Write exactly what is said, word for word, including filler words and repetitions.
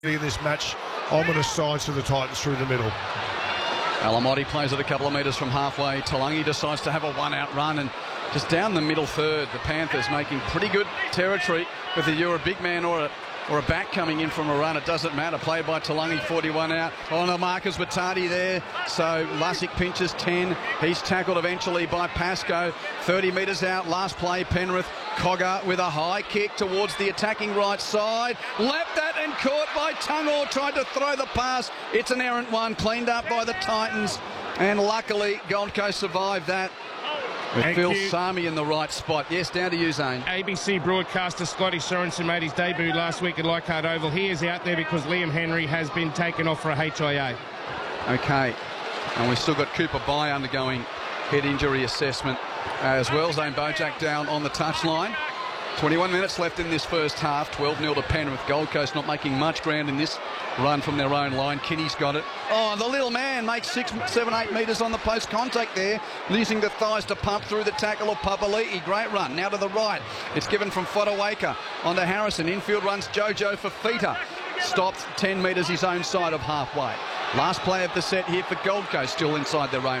in this match, ominous signs to the Titans through the middle. Alamotti plays it a couple of metres from halfway. Taulagi decides to have a one-out run and just down the middle third. The Panthers making pretty good territory. Whether you're a big man or a or a back coming in from a run, it doesn't matter. Played by Taulagi, forty-one out. On the Marcus Watati there. So Lussick pinches ten. He's tackled eventually by Pascoe. thirty metres out. Last play, Penrith. Cogger with a high kick towards the attacking right side. Lapped that and caught by Tungor. Tried to throw the pass. It's an errant one. Cleaned up by the Titans. And luckily, Gold Coast survived that. With Thank Phil you. Sami in the right spot. Yes, down to you, Zane. A B C broadcaster Scotty Sorensen made his debut last week at Leichhardt Oval. He is out there because Liam Henry has been taken off for a H I A. Okay. And we've still got Cooper Bye undergoing head injury assessment as well. Zane Bojack down on the touchline. twenty-one minutes left in this first half. twelve nil to Penrith. Gold Coast not making much ground in this run from their own line. Kinney's got it. Oh, the little man makes six, seven, eight metres on the post contact there, using the thighs to pump through the tackle of Papali'i. Great run. Now to the right. It's given from Fotuaika onto Harrison. Infield runs Jojo Fifita. Stopped ten metres his own side of halfway. Last play of the set here for Gold Coast, still inside their own